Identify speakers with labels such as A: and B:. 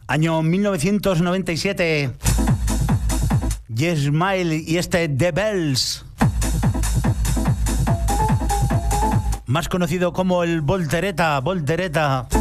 A: Año 1997. Yes Smile y The Bells. Más conocido como el Voltereta.